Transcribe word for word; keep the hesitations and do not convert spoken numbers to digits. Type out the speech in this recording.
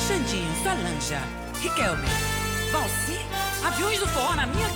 Xandinho, Solange, Riquelme, Valci, Aviões do Forró na minha